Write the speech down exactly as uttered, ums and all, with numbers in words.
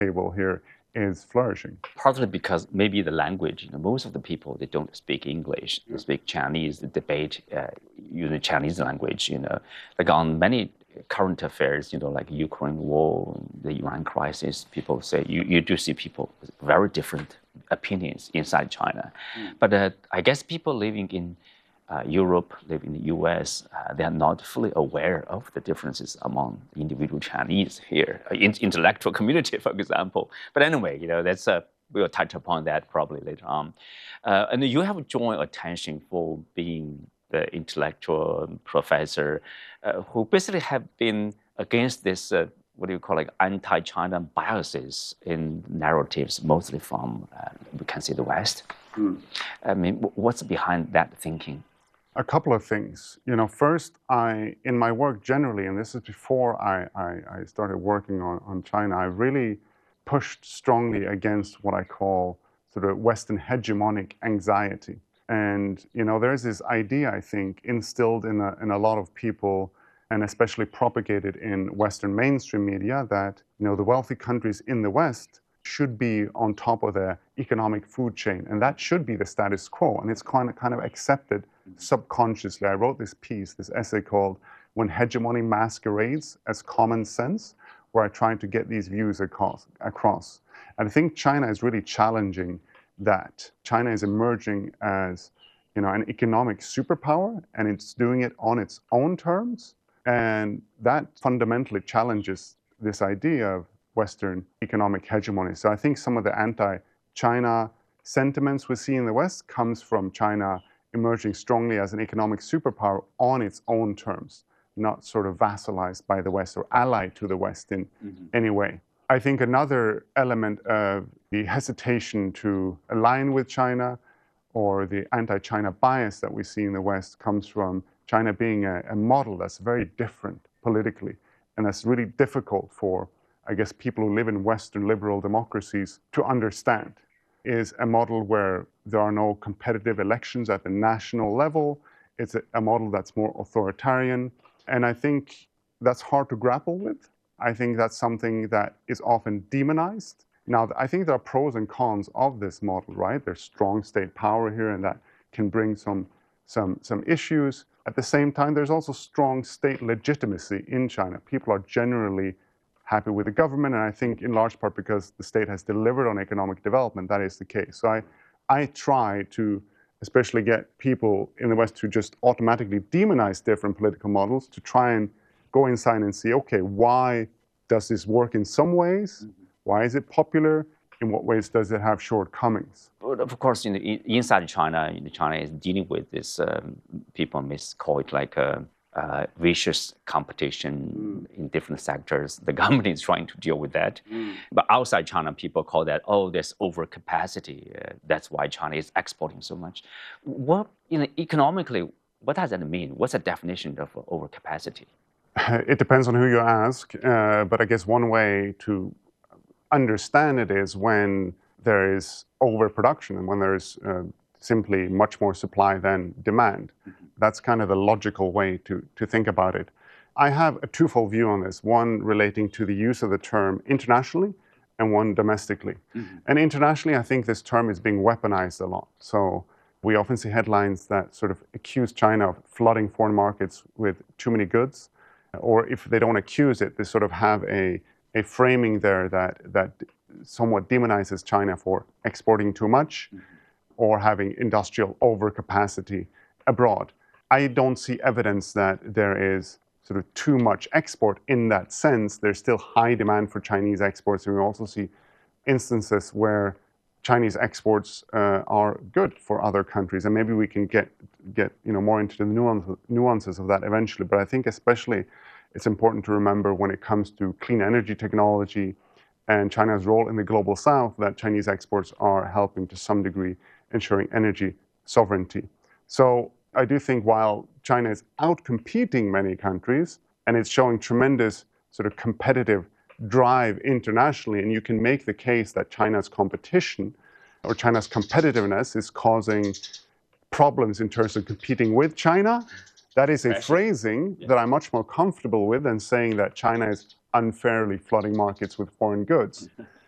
table here is flourishing. Partly because maybe the language, you know, most of the people, they don't speak English, they speak Chinese, they debate uh, using Chinese language, you know, like on many current affairs, you know, like Ukraine war, the Iran crisis, people say, you, you do see people with very different opinions inside China. Mm. But uh, I guess people living in uh, Europe, living in the U S, uh, they are not fully aware of the differences among individual Chinese here, uh, in, intellectual community, for example. But anyway, you know, that's uh, we'll touch upon that probably later on. Uh, and you have joint attention for being the intellectual professor uh, who basically have been against this, uh, what do you call it, anti-China biases in narratives, mostly from, uh, we can say, the West. Mm. I mean, what's behind that thinking? A couple of things. You know, first, I, in my work generally, and this is before I, I, I started working on, on China, I really pushed strongly against what I call sort of Western hegemonic anxiety. And, you know, there's this idea, I think, instilled in a, in a lot of people, and especially propagated in Western mainstream media, that, you know, the wealthy countries in the West should be on top of the economic food chain. And that should be the status quo. And it's kind of, kind of accepted subconsciously. I wrote this piece, this essay called When Hegemony Masquerades as Common Sense, where I tried to get these views across. across. And I think China is really challenging that. China is emerging as, you know, an economic superpower, and it's doing it on its own terms. And that fundamentally challenges this idea of Western economic hegemony. So I think some of the anti-China sentiments we see in the West comes from China emerging strongly as an economic superpower on its own terms, not sort of vassalized by the West or allied to the West in mm-hmm. any way. I think another element of the hesitation to align with China or the anti-China bias that we see in the West comes from China being a, a model that's very different politically, and that's really difficult for, I guess, people who live in Western liberal democracies to understand. Is a model where there are no competitive elections at the national level. It's a, a model that's more authoritarian. And I think that's hard to grapple with. I think that's something that is often demonized. Now, I think there are pros and cons of this model, right? There's strong state power here, and that can bring some, some, some issues. At the same time, there's also strong state legitimacy in China. People are generally happy with the government, and I think in large part because the state has delivered on economic development, that is the case. So I, I try to especially get people in the West who just automatically demonize different political models to try and go inside and see, okay, why does this work in some ways? Mm-hmm. Why is it popular? In what ways does it have shortcomings? But of course, in the, inside China, you know, China is dealing with this, um, people may call it like a Uh, vicious competition mm. in different sectors. The government is trying to deal with that. Mm. But outside China, people call that, oh, there's overcapacity. Uh, that's why China is exporting so much. What, you know, economically, what does that mean? What's the definition of overcapacity? It depends on who you ask. Uh, but I guess one way to understand it is when there is overproduction and when there is uh, simply much more supply than demand. Mm-hmm. That's kind of the logical way to, to think about it. I have a twofold view on this, one relating to the use of the term internationally and one domestically. Mm-hmm. And internationally, I think this term is being weaponized a lot. So we often see headlines that sort of accuse China of flooding foreign markets with too many goods. Or if they don't accuse it, they sort of have a, a framing there that, that somewhat demonizes China for exporting too much mm-hmm. or having industrial overcapacity abroad. I don't see evidence that there is sort of too much export in that sense. There's still high demand for Chinese exports, and we also see instances where Chinese exports uh, are good for other countries, and maybe we can get get you know more into the nuance, nuances of that eventually. But I think especially it's important to remember when it comes to clean energy technology and China's role in the global south that Chinese exports are helping to some degree ensuring energy sovereignty. So I do think while China is outcompeting many countries and it's showing tremendous sort of competitive drive internationally, and you can make the case that China's competition or China's competitiveness is causing problems in terms of competing with China, that is a phrasing yeah. that I'm much more comfortable with than saying that China is unfairly flooding markets with foreign goods.